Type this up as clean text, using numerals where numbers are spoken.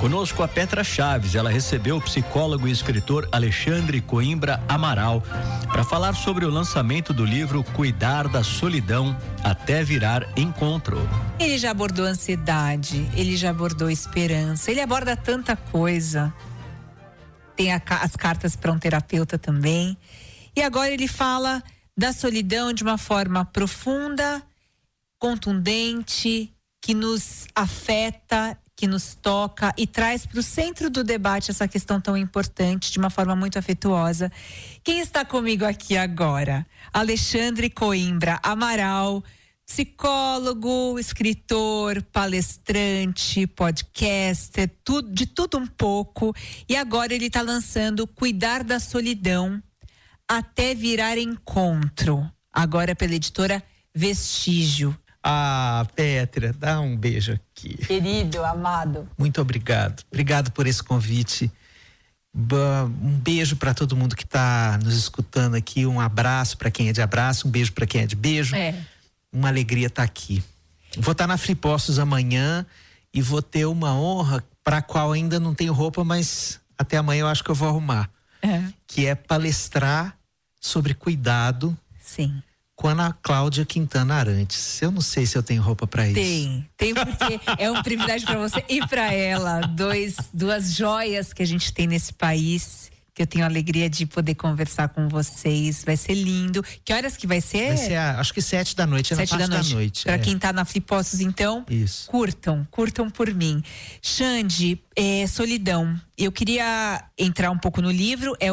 Conosco a Petra Chaves, ela recebeu o psicólogo e escritor Alexandre Coimbra Amaral para falar sobre o lançamento do livro Cuidar da Solidão até Virar Encontro. Ele já abordou ansiedade, ele já abordou esperança, ele aborda tanta coisa. Tem as cartas para um terapeuta também. E agora ele fala da solidão de uma forma profunda, contundente, que nos afeta, que nos toca e traz para o centro do debate essa questão tão importante de uma forma muito afetuosa. Quem está comigo aqui agora? Alexandre Coimbra Amaral, psicólogo, escritor, palestrante, podcaster, de tudo um pouco. E agora ele está lançando Cuidar da Solidão até Virar Encontro, agora pela editora Vestígio. Ah, Petra, dá um beijo aqui. Querido, amado. Muito obrigado. Obrigado por esse convite. Um beijo para todo mundo que está nos escutando aqui. Um abraço para quem é de abraço, um beijo para quem é de beijo. Uma alegria estar aqui. Vou estar na Fripostos amanhã e vou ter uma honra para a qual ainda não tenho roupa, mas até amanhã eu acho que eu vou arrumar. Que é palestrar sobre cuidado. Sim. Com a Ana Cláudia Quintana Arantes. Eu não sei se eu tenho roupa para isso. Tem porque é um privilégio para você e para ela. Duas joias que a gente tem nesse país, que eu tenho a alegria de poder conversar com vocês. Vai ser lindo. Que horas que vai ser? Vai ser, acho que 7 da noite, na parte da noite. Para quem tá na Flipostos, então, isso. Curtam por mim. Xande, solidão. Eu queria entrar um pouco no livro.